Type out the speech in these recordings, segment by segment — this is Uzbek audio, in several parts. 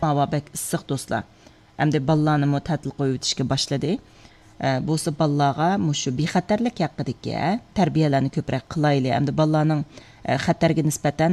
havo bek issiq do'stlar. Hamda ballarni mo ta'til qo'yib o'tishga boshladi. Bo'lsa ballarga mushu bexatarlik haqidagi tarbiyalarni ko'proq qilayli. Hamda ballarning xatarga nisbatan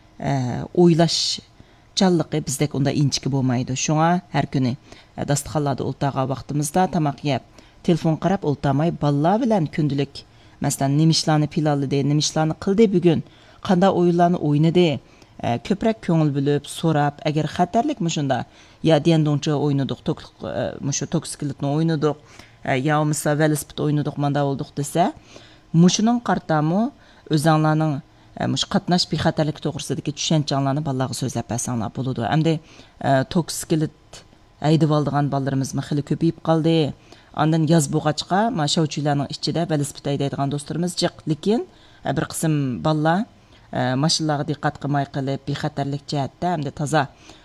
o'ylash chanligi bizdek unda inchki bo'lmaydi. Shunga har kuni dasturxonlarda o'ltirgan vaqtimizda tamoq yeb, telefon qarab o'ltirmay ballar bilan kundalik masalan nimishlarni planladi, nimishlarni qildi bugun, qanday o'yinlarni o'ynadi, ko'proq ko'ngil bilib, so'rab, agar xatarlik mushunda ya dendoncha o'ynadik, mushu toksiklikni o'ynadik, ya misol velosiped o'ynadik, manda bo'ldik desa, mushuning qartami o'zinglarning mush qatnash bexatarlik to'g'risidagi tushunchalarni bolalarga so'zlab bersanglar bo'ladi. Hamda toksiklik haydab oldigan bolalarimiz xili ko'payib qoldi. Ondan yoz bo'g'achqa mashovchilarning ichida velosiped haydaydigan do'stlarimiz jiq, lekin bir qism bolalar mashinalarga diqqat qilmay qilib bexatarlik jihatda hamda toza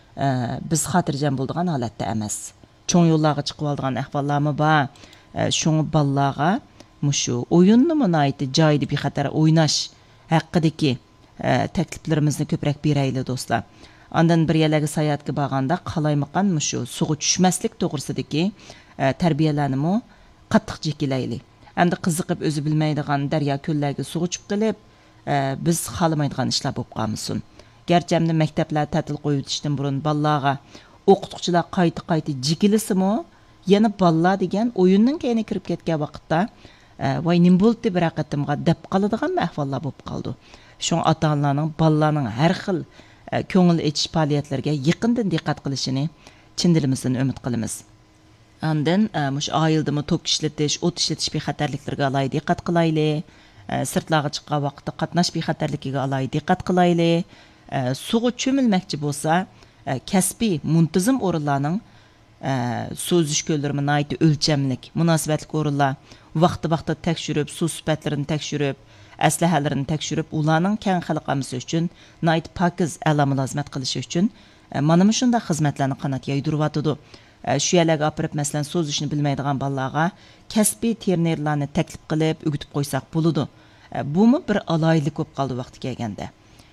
biz xotirjam bo'ladigan holatda emas. Cho'ng yo'llarga chiqib oladigan ahvollarmi bor. Shunga bolalarga mushu o'yinni munoyiti joyida bexatar o'ynash haqidagi takliflarimizni ko'proq berayli do'stlar. Ondan bir yerlarga sayohatga borganda qalaymaqan mushu suvga tushmaslik to'g'risidagi tarbiyalarni qattiq chekilayli. Hamda qiziqib o'zi bilmaydigan daryo ko'llarga suvga tushib qilib biz xohlamaydigan ishlar bo'lib qolmasin. Garchi hamda maktablar ta'til qo'yib o'tishdan burun bolalarga o'qituvchilar qayta jikilisimi, yana bolalar degan o'yinning keyini kirib ketgan vaqtda voy nim bo'ldi bir haqiqatimga deb qoladigan ahvollar bo'lib qoldi. Shun ota-onalarning bolalarning har xil ko'ngil echish faoliyatlariga yaqindan diqqat qilishini chin dilimizdan umid qilamiz. Ondan mush oildimi tok ishlatish, o't ishlatish bexatarliklarga alohida diqqat qilayli. Sirtlarga chiqqan vaqtda qatnash bexatarligiga alohida diqqat qilayli. Suvga cho'milmoqchi bo'lsa, kasbiy muntazam o'rinlarning so'zish ko'llarimi nayt o'lchamlik, munosabatli o'rinlar vaqti tekshirib, suv sifatlarini tekshirib, aslahalarini tekshirib, ularning keng xalqamiz uchun nayt pakiz ala mulozmat qilish uchun mana shunday xizmatlarni qanot yaydiryotdi. Shu yerlarga opirib, masalan, so'zishni bilmaydigan bolalarga kasbiy trenerlarni taklif qilib, o'gitib qo'ysak bo'ladi. Bumi bir alaylik bo'lib qoldi vaqti kelganda.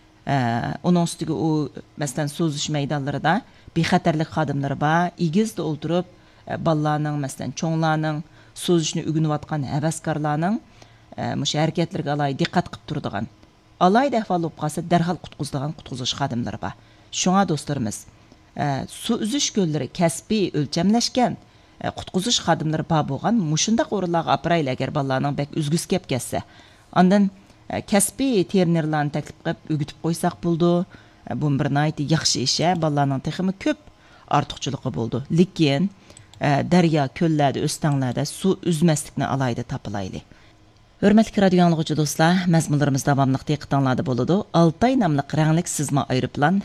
Onun ustiga u masalan so'zish maydonlarida bexatarlik xodimlari bor, igizda o'ltirib, bolalarning masalan cho'nglarning so'zishni o'rganayotgan havaskorlarning mush harakatlarga alohida diqqat qilib turadigan. Alohida ahvol bo'lib qolsa, darhol qutqizish xodimlari bor. Shunga do'stlarimiz, so'zish ko'llari kasbiy o'lchamlashgan qutqizish xodimlari bor bo'lgan mushundaq o'rinlarga apirayli agar bolalarning bak uzgisi kelib ketsa. Ondan kasbiy trenerlarni taklif qilib o'gitib qo'ysak bo'ldi. Bu bir nayt yaxshi ish, bolalarning texmi ko'p ortiqchiligi bo'ldi. Lekin daryo ko'llarda, o'stanglarda suv uzmaslikni alayda topilayli. Hurmatli radio anglag'uvchi do'stlar, mazmunlarimiz davomli diqqatinglarda bo'ladi. Altay nomli ranglik sizma aeroplan